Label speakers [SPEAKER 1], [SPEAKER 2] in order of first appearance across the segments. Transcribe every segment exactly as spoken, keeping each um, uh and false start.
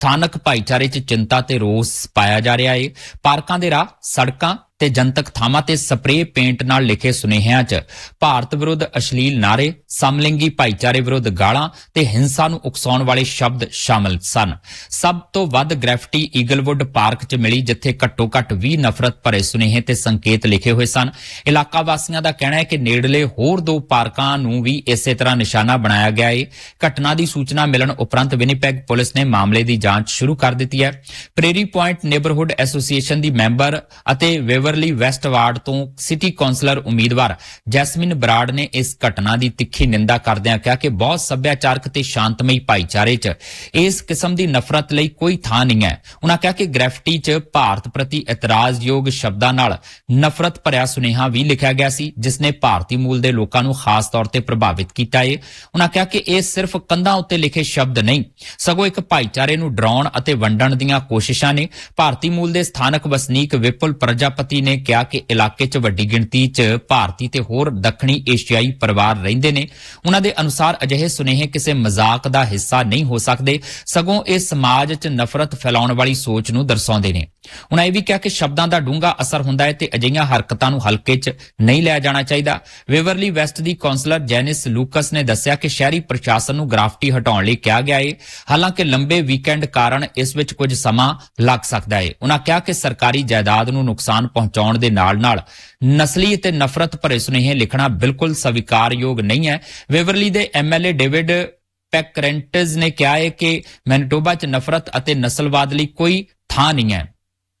[SPEAKER 1] ਸਥਾਨਕ ਭਾਈਚਾਰੇ 'ਚ ਚਿੰਤਾ ਤੇ ਰੋਸ ਪਾਇਆ ਜਾ ਰਿਹਾ ਹੈ। ਪਾਰਕਾਂ ਦੇ ਰਾਹ, ਸੜਕਾਂ ਤੇ ਜਨਤਕ ਥਾਵਾਂ ਤੇ ਸਪਰੇਅ ਪੇਂਟ ਨਾਲ ਲਿਖੇ ਸੁਨੇਹਿਆਂ 'ਚ ਭਾਰਤ ਵਿਰੁੱਧ ਅਸ਼ਲੀਲ ਨਾਅਰੇ, ਸਮਲਿੰਗੀ ਭਾਈਚਾਰੇ ਵਿਰੁੱਧ ਗਾਲਾਂ ਤੇ ਹਿੰਸਾ ਨੂੰ ਉਕਸਾਉਣ ਵਾਲੇ ਸ਼ਬਦ ਸ਼ਾਮਲ ਸਨ। ਸਭ ਤੋਂ ਵੱਧ ਗ੍ਰੈਫਿਟੀ ਈਗਲਵੁੱਡ ਪਾਰਕ 'ਚ ਮਿਲੀ, ਜਿੱਥੇ ਘੱਟੋ ਘੱਟ ਵੀਹ ਨਫ਼ਰਤ ਭਰੇ ਸੁਨੇਹੇ ਤੇ ਸੰਕੇਤ ਲਿਖੇ ਹੋਏ ਸਨ। ਇਲਾਕਾ ਵਾਸੀਆਂ ਦਾ ਕਹਿਣਾ ਹੈ ਕਿ ਨੇੜਲੇ ਹੋਰ ਦੋ ਪਾਰਕਾਂ ਨੂੰ ਵੀ ਇਸੇ ਤਰ੍ਹਾਂ ਨਿਸ਼ਾਨਾ ਬਣਾਇਆ ਗਿਆ ਹੈ। ਘਟਨਾ ਦੀ ਸੂਚਨਾ ਮਿਲਣ ਉਪਰੰਤ ਵਿਨੀਪੈਗ ਪੁਲਿਸ ਨੇ ਮਾਮਲੇ ਦੀ ਜਾਂਚ ਸ਼ੁਰੂ ਕਰ ਦਿੱਤੀ ਹੈ। ਪ੍ਰੇਰੀ ਪੁਆਇੰਟ ਨੇਬਰਹੁੱਡ ਐਸੋਸੀਏਸ਼ਨ ਦੀ ਮੈਂਬਰ ਅਤੇ ਵੇਵਰਲੀ ਵੈਸਟ ਵਾਰਡ ਤੋਂ ਸਿਟੀ ਕੌਂਸਲਰ ਉਮੀਦਵਾਰ ਜੈਸਮਿਨ ਬਰਾੜ ਨੇ ਇਸ ਘਟਨਾ ਦੀ ਤਿੱਖੀ ਨਿੰਦਾ ਕਰਦਿਆਂ ਕਿਹਾ ਕਿ ਬਹੁਤ ਸੱਭਿਆਚਾਰਕ ਤੇ ਸ਼ਾਂਤਮਈ ਭਾਈਚਾਰੇ 'ਚ ਇਸ ਕਿਸਮ ਦੀ ਨਫ਼ਰਤ ਲਈ ਕੋਈ ਥਾਂ ਨਹੀਂ ਹੈ। ਉਨ੍ਹਾਂ ਕਿਹਾ ਕਿ ਗ੍ਰੈਫਿਟੀ 'ਚ ਭਾਰਤ ਪ੍ਰਤੀ ਇਤਰਾਜ਼ਯੋਗ ਸ਼ਬਦਾਂ ਨਾਲ ਨਫ਼ਰਤ ਭਰਿਆ ਸੁਨੇਹਾ ਵੀ ਲਿਖਿਆ ਗਿਆ ਸੀ, ਜਿਸ ਨੇ ਭਾਰਤੀ ਮੂਲ ਦੇ ਲੋਕਾਂ ਨੂੰ ਖਾਸ ਤੌਰ ਤੇ ਪ੍ਰਭਾਵਿਤ ਕੀਤਾ ਹੈ। ਉਨ੍ਹਾਂ ਕਿਹਾ ਕਿ ਇਹ ਸਿਰਫ ਕੰਧਾਂ ਉੱਤੇ ਲਿਖੇ ਸ਼ਬਦ ਨਹੀਂ, ਸਗੋਂ ਇੱਕ ਭਾਈਚਾਰੇ ਨੂੰ ਡਰਾਉਣ ਅਤੇ ਵੰਡਣ ਦੀਆਂ ਕੋਸ਼ਿਸ਼ਾਂ ਨੇ। ਭਾਰਤੀ ਮੂਲ ਦੇ ਸਥਾਨਕ ਵਸਨੀਕ ਵਿਪੁਲ ਪ੍ਰਜਾਪਤੀ ਨੇ ਕਿਹਾ ਕਿ ਇਲਾਕੇ 'ਚ ਵੱਡੀ ਗਿਣਤੀ 'ਚ ਭਾਰਤੀ ਤੇ ਹੋਰ ਦੱਖਣੀ ਏਸ਼ੀਆਈ ਪਰਿਵਾਰ ਰਹਿੰਦੇ ਨੇ। ਉਨ੍ਹਾਂ ਦੇ ਅਨੁਸਾਰ ਅਜਿਹੇ ਸੁਨੇਹੇ ਕਿਸੇ ਮਜ਼ਾਕ ਦਾ ਹਿੱਸਾ ਨਹੀਂ ਹੋ ਸਕਦੇ, ਸਗੋਂ ਇਹ ਸਮਾਜ 'ਚ ਨਫ਼ਰਤ ਫੈਲਾਉਣ ਵਾਲੀ ਸੋਚ ਨੂੰ ਦਰਸਾਉਂਦੇ ਨੇ। ਉਨ੍ਹਾਂ ਇਹ ਵੀ ਕਿਹਾ ਕਿ ਸ਼ਬਦਾਂ ਦਾ ਡੂੰਘਾ ਅਸਰ ਹੁੰਦਾ ਹੈ ਤੇ ਅਜਿਹੀਆਂ ਹਰਕਤਾਂ ਨੂੰ ਹਲਕੇ 'ਚ ਨਹੀਂ ਲਿਆ ਜਾਣਾ ਚਾਹੀਦਾ। ਵੇਵਰਲੀ ਵੈਸਟ ਦੀ ਕੌਂਸਲਰ ਜੈਨਿਸ ਲੂਕਸ ਨੇ ਦੱਸਿਆ ਕਿ ਸ਼ਹਿਰੀ ਪ੍ਰਸ਼ਾਸਨ ਨੂੰ ਗ੍ਰਾਫਿਟੀ ਹਟਾਉਣ ਲਈ ਕਿਹਾ ਗਿਆ ਹੈ, ਹਾਲਾਂਕਿ ਲੰਬੇ ਵੀਕਐਂਡ ਕਾਰਨ ਇਸ ਵਿੱਚ ਕੁਝ ਸਮਾਂ ਲੱਗ ਸਕਦਾ ਹੈ। ਉਨ੍ਹਾਂ ਕਿਹਾ ਕਿ ਸਰਕਾਰੀ ਜਾਇਦਾਦ ਨੂੰ ਨੁਕਸਾਨ ਪਹੁੰਚਾਉਣ ਦੇ ਨਾਲ-ਨਾਲ ਨਸਲੀ ਅਤੇ ਨਫ਼ਰਤ ਭਰੇ ਸੁਨੇਹੇ ਲਿਖਣਾ ਬਿਲਕੁਲ ਸਵੀਕਾਰਯੋਗ ਨਹੀਂ ਹੈ। ਵੇਵਰਲੀ ਦੇ ਐਮਐਲਏ ਡੇਵਿਡ ਪੈਕਰੈਂਟਜ਼ ਨੇ ਕਿਹਾ ਹੈ ਕਿ ਮੈਨੀਟੋਬਾ 'ਚ ਨਫ਼ਰਤ ਅਤੇ ਨਸਲਵਾਦ ਲਈ ਕੋਈ ਥਾਂ ਨਹੀਂ ਹੈ।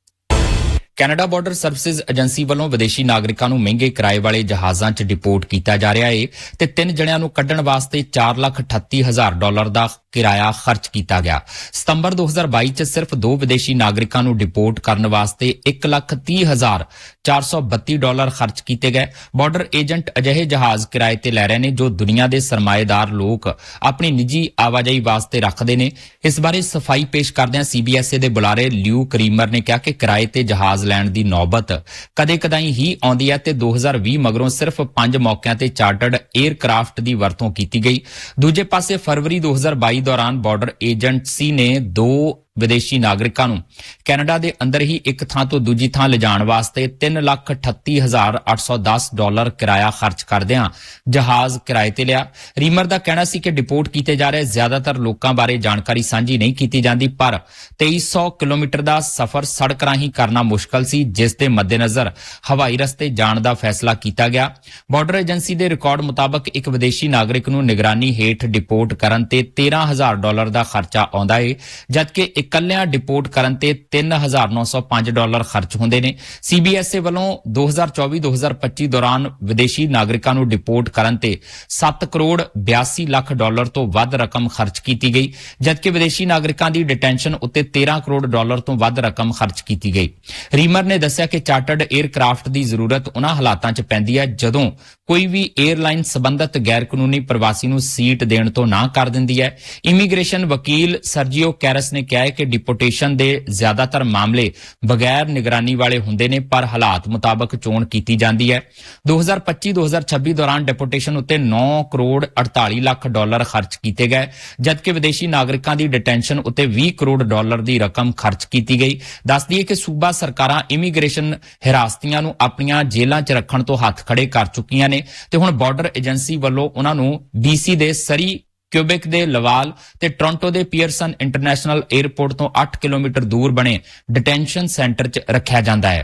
[SPEAKER 1] ਕੈਨੇਡਾ ਬਾਰਡਰ ਸਰਵਿਸਿਜ਼ ਏਜੰਸੀ ਵੱਲੋਂ ਵਿਦੇਸ਼ੀ ਨਾਗਰਿਕਾਂ ਨੂੰ ਮਹਿੰਗੇ ਕਿਰਾਏ ਵਾਲੇ ਜਹਾਜ਼ਾਂ 'ਚ ਡਿਪੋਰਟ ਕੀਤਾ ਜਾ ਰਿਹਾ ਹੈ ਤੇ ਤਿੰਨ ਜਣਿਆਂ ਨੂੰ ਕੱਢਣ ਵਾਸਤੇ ਚਾਰ ਲੱਖ ਅਠੱਤੀ ਹਜ਼ਾਰ ਡਾਲਰ ਦਾ ਕਿਰਾਇਆ ਖਰਚ ਕੀਤਾ ਗਿਆ। ਸਤੰਬਰ ਦੋ ਹਜ਼ਾਰ ਬਾਈ 'ਚ ਸਿਰਫ ਦੋ ਵਿਦੇਸ਼ੀ ਨਾਗਰਿਕਾਂ ਨੂੰ ਡਿਪੋਰਟ ਕਰਨ ਵਾਸਤੇ ਇੱਕ ਲੱਖ ਤੀਹ ਹਜ਼ਾਰ ਚਾਰ ਸੌ ਬੱਤੀ ਡਾਲਰ ਖਰਚ ਕੀਤੇ ਗਏ। ਬਾਰਡਰ ਏਜੰਟ ਅਜਿਹੇ ਜਹਾਜ਼ ਕਿਰਾਏ ਤੇ ਲੈ ਰਹੇ ਨੇ ਜੋ ਦੁਨੀਆ ਦੇ ਸਰਮਾਏਦਾਰ ਲੋਕ ਆਪਣੀ ਨਿੱਜੀ ਆਵਾਜਾਈ ਵਾਸਤੇ ਰੱਖਦੇ ਨੇ। ਇਸ ਬਾਰੇ ਸਫਾਈ ਪੇਸ਼ ਕਰਦਿਆਂ ਸੀਬੀਐਸਏ ਦੇ ਬੁਲਾਰੇ ਲਿਊ ਕਰੀਮਰ ਨੇ ਕਿਹਾ ਕਿ ਕਿਰਾਏ ਤੇ ਜਹਾਜ਼ ਲੈਣ ਦੀ ਨੌਬਤ ਕਦੇ-ਕਦਾਈ ਹੀ ਆਉਂਦੀ ਹੈ ਤੇ ਦੋ ਹਜ਼ਾਰ ਵੀਹ ਮਗਰੋਂ ਸਿਰਫ ਪੰਜ ਮੌਕਿਆਂ ਤੇ ਚਾਰਟਰਡ 에ਅਰਕ੍ਰਾਫਟ ਦੀ ਵਰਤੋਂ ਕੀਤੀ ਗਈ। ਦੂਜੇ ਪਾਸੇ ਫਰਵਰੀ ਦੋ ਹਜ਼ਾਰ ਬਾਈ ਦੌਰਾਨ ਬਾਰਡਰ ਏਜੰਸੀ ਨੇ ਦੋ ਵਿਦੇਸ਼ੀ ਨਾਗਰਿਕਾਂ ਨੂੰ ਕੈਨੇਡਾ ਦੇ ਅੰਦਰ ਹੀ ਇੱਕ ਥਾਂ ਤੋਂ ਦੂਜੀ ਥਾਂ ਲਿਜਾਣ ਵਾਸਤੇ ਤਿੰਨ ਲੱਖ ਅਠੱਤੀ ਹਜ਼ਾਰ ਅੱਠ ਸੌ ਦਸ ਡਾਲਰ ਕਿਰਾਇਆ ਖਰਚ ਕਰਦਿਆਂ ਜਹਾਜ਼ ਕਿਰਾਏ ਤੇ ਲਿਆ। ਰੀਮਰ ਦਾ ਕਹਿਣਾ ਸੀ ਕਿ ਡਿਪੋਰਟ ਕੀਤੇ ਜਾ ਰਹੇ ਜ਼ਿਆਦਾਤਰ ਲੋਕਾਂ ਬਾਰੇ ਜਾਣਕਾਰੀ ਸਾਂਝੀ ਨਹੀਂ ਕੀਤੀ ਜਾਂਦੀ, ਪਰ ਤੇਈ ਸੌ ਕਿਲੋਮੀਟਰ ਦਾ ਸਫ਼ਰ ਸੜਕ ਰਾਹੀਂ ਕਰਨਾ ਮੁਸ਼ਕਲ ਸੀ, ਜਿਸ ਦੇ ਮੱਦੇਨਜ਼ਰ ਹਵਾਈ ਰਸਤੇ ਜਾਣ ਦਾ ਫੈਸਲਾ ਕੀਤਾ ਗਿਆ। ਬਾਰਡਰ ਏਜੰਸੀ ਦੇ ਰਿਕਾਰਡ ਮੁਤਾਬਕ ਇੱਕ ਵਿਦੇਸ਼ੀ ਨਾਗਰਿਕ ਨੂੰ ਨਿਗਰਾਨੀ ਹੇਠ ਡਿਪੋਰਟ ਕਰਨ ਤੇ ਤੇਰਾਂ ਹਜ਼ਾਰ ਡਾਲਰ ਦਾ ਖਰਚਾ ਆਉਂਦਾ ਹੈ, ਜਦਕਿ ਇਕੱਲਿਆਂ ਡਿਪੋਰਟ ਕਰਨ ਤੇ ਤਿੰਨ ਹਜ਼ਾਰ ਨੌ ਸੌ ਪੰਜ ਡਾਲਰ ਖਰਚ ਹੁੰਦੇ ਨੇ। ਸੀਬੀਐਸਏ ਵੱਲੋਂ ਦੋ ਹਜ਼ਾਰ ਚੌਵੀ ਦੋ ਹਜ਼ਾਰ ਪੱਚੀ ਦੌਰਾਨ ਵਿਦੇਸ਼ੀ ਨਾਗਰਿਕਾਂ ਨੂੰ ਡਿਪੋਰਟ ਕਰਨ ਤੇ ਸੱਤ ਕਰੋੜ ਬਿਆਸੀ ਲੱਖ ਡਾਲਰ ਤੋਂ ਵੱਧ ਰਕਮ ਖਰਚ ਕੀਤੀ ਗਈ, ਜਦਕਿ ਵਿਦੇਸ਼ੀ ਨਾਗਰਿਕਾਂ ਦੀ ਡਿਟੈਂਸ਼ਨ ਉੱਤੇ ਤੇਰਾਂ ਕਰੋੜ ਡਾਲਰ ਤੋਂ ਵੱਧ ਰਕਮ ਖਰਚ ਕੀਤੀ ਗਈ। ਰੀਮਰ ਨੇ ਦੱਸਿਆ ਕਿ ਚਾਰਟਰਡ 에ਅਰਕ੍ਰਾਫਟ ਦੀ ਜ਼ਰੂਰਤ ਉਹਨਾਂ ਹਾਲਾਤਾਂ 'ਚ ਪੈਂਦੀ ਹੈ ਜਦੋਂ ਕੋਈ ਵੀ 에ਅਰਲਾਈਨ ਸਬੰਧਤ ਗੈਰ ਕਾਨੂੰਨੀ ਪ੍ਰਵਾਸੀ ਨੂੰ ਸੀਟ ਦੇਣ ਤੋਂ ਨਾ ਕਰ ਦਿੰਦੀ ਹੈ। ਇਮੀਗ੍ਰੇਸ਼ਨ ਵਕੀਲ ਸਰਜੀਓ ਕੈਰਸ ਨੇ ਕਿਹਾ ਹੈ ਕਿ ਡਿਪੋਰਟੇਸ਼ਨ ਦੇ ਜ਼ਿਆਦਾਤਰ ਮਾਮਲੇ ਬਗੈਰ ਨਿਗਰਾਨੀ ਵਾਲੇ ਹੁੰਦੇ ਨੇ, ਪਰ ਹਾਲਾਤ ਮੁਤਾਬਕ ਚੋਣ ਕੀਤੀ ਜਾਂਦੀ ਹੈ। ਦੋ ਹਜ਼ਾਰ ਪੱਚੀ ਦੋ ਹਜ਼ਾਰ ਛੱਬੀ ਦੌਰਾਨ ਡਿਪੋਰਟੇਸ਼ਨ ਉੱਤੇ ਨੌ ਕਰੋੜ ਅੜਤਾਲੀ ਲੱਖ ਡਾਲਰ ਖਰਚ ਕੀਤੇ ਗਏ, ਜਦਕਿ ਵਿਦੇਸ਼ੀ ਨਾਗਰਿਕਾਂ ਦੀ ਡਿਟੈਂਸ਼ਨ ਉੱਤੇ ਵੀਹ ਕਰੋੜ ਡਾਲਰ ਦੀ ਰਕਮ ਖਰਚ ਕੀਤੀ ਗਈ। ਦੱਸ ਦਈਏ ਕਿ ਸੂਬਾ ਸਰਕਾਰਾਂ ਇਮੀਗ੍ਰੇਸ਼ਨ ਹਿਰਾਸਤੀਆਂ ਨੂੰ ਆਪਣੀਆਂ ਜੇਲ੍ਹਾਂ 'ਚ ਰੱਖਣ ਤੋਂ ਹੱਥ ਖੜੇ ਕਰ ਚੁੱਕੀਆਂ ਨੇ ਤੇ ਹੁਣ ਬਾਰਡਰ ਏਜੰਸੀ ਵੱਲੋਂ ਉਹਨਾਂ ਨੂੰ ਬੀਸੀ ਦੇ ਸਰੀ, ਕਿਊਬਿਕ ਦੇ ਲਵਾਲ ਤੇ ਟੋਰਾਂਟੋ ਦੇ ਪੀਅਰਸਨ ਇੰਟਰਨੈਸ਼ਨਲ 에ਅਰਪੋਰਟ ਤੋਂ ਅੱਠ ਕਿਲੋਮੀਟਰ ਦੂਰ ਬਣੇ ਡਿਟੈਂਸ਼ਨ ਸੈਂਟਰ 'ਚ ਰੱਖਿਆ ਜਾਂਦਾ ਹੈ।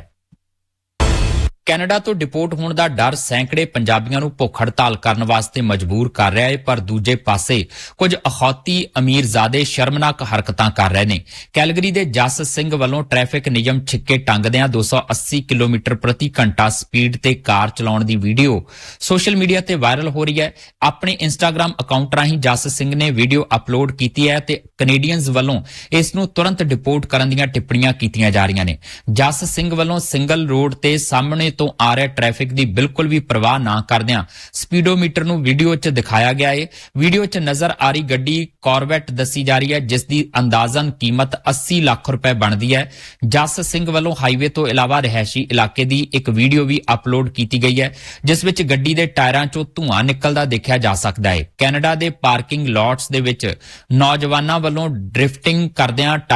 [SPEAKER 1] ਕੈਨੇਡਾ ਤੋਂ ਡਿਪੋਰਟ ਹੋਣ ਦਾ ਡਰ ਸੈਂਕੜੇ ਪੰਜਾਬੀਆਂ ਨੂੰ ਭੁੱਖ ਹੜਤਾਲ ਕਰਨ ਵਾਸਤੇ ਮਜਬੂਰ ਕਰ ਰਿਹਾ ਹੈ, ਪਰ ਦੂਜੇ ਪਾਸੇ ਕੁਝ ਅਖੌਤੀ ਅਮੀਰਜ਼ਾਦੇ ਸ਼ਰਮਨਾਕ ਹਰਕਤਾਂ ਕਰ ਰਹੇ ਨੇ। ਕੈਲਗਰੀ ਦੇ ਜਸ ਸਿੰਘ ਵੱਲੋਂ ਟ੍ਰੈਫਿਕ ਨਿਯਮ ਛਿੱਕੇ ਟੰਗਦਿਆਂ ਦੋ ਸੌ ਅੱਸੀ ਕਿਲੋਮੀਟਰ ਪ੍ਰਤੀ ਘੰਟਾ ਸਪੀਡ ਤੇ ਕਾਰ ਚਲਾਉਣ ਦੀ ਵੀਡੀਓ ਸੋਸ਼ਲ ਮੀਡੀਆ ਤੇ ਵਾਇਰਲ ਹੋ ਰਹੀ ਹੈ। ਆਪਣੇ ਇੰਸਟਾਗ੍ਰਾਮ ਅਕਾਊਂਟ ਰਾਹੀਂ ਜਸ ਸਿੰਘ ਨੇ ਵੀਡੀਓ ਅਪਲੋਡ ਕੀਤੀ ਹੈ ਤੇ ਕੈਨੇਡੀਅਨਜ਼ ਵੱਲੋਂ ਇਸ ਨੂੰ ਤੁਰੰਤ ਡਿਪੋਰਟ ਕਰਨ ਦੀਆਂ ਟਿੱਪਣੀਆਂ ਕੀਤੀਆਂ ਜਾ ਰਹੀਆਂ ਨੇ। ਜਸ ਸਿੰਘ ਵੱਲੋਂ ਸਿੰਗਲ ਰੋਡ ਤੇ ਸਾਹਮਣੇ ਤੋਂ ਆ ਰਹੇ ਟ੍ਰੈਫਿਕ ਦੀ ਬਿਲਕੁਲ ਵੀ ਪਰਵਾਹ ਨਾ ਕਰਦਿਆਂ ਸਪੀਡੋਮੀਟਰ ਨੂੰ ਵੀਡੀਓ 'ਚ ਦਿਖਾਇਆ ਗਿਆ ਹੈ। ਵੀਡੀਓ 'ਚ ਨਜ਼ਰ ਆ ਰਹੀ ਗੱਡੀ ਕਾਰਵੈਟ ਦੱਸੀ ਜਾ ਰਹੀ ਹੈ, ਜਿਸ ਦੀ ਅੰਦਾਜ਼ਨ ਕੀਮਤ अस्सी ਲੱਖ ਰੁਪਏ ਬਣਦੀ ਹੈ। ਜਸ ਸਿੰਘ ਵੱਲੋਂ ਹਾਈਵੇ ਤੋਂ ਇਲਾਵਾ ਰਿਹਾਇਸ਼ੀ ਇਲਾਕੇ ਦੀ ਇੱਕ ਵੀਡੀਓ ਵੀ ਅਪਲੋਡ ਕੀਤੀ ਗਈ ਹੈ, ਜਿਸ ਵਿੱਚ ਗੱਡੀ ਦੇ ਟਾਇਰਾਂ 'ਚੋਂ ਧੂੰਆਂ ਨਿਕਲਦਾ ਦੇਖਿਆ ਜਾ ਸਕਦਾ ਹੈ। ਕੈਨੇਡਾ ਦੇ ਪਾਰਕਿੰਗ ਲਾਟਸ ਦੇ ਵਿੱਚ ਨੌਜਵਾਨਾਂ ਵੱਲੋਂ ਡ੍ਰਿਫਟਿੰਗ ਕਰਦਿਆਂ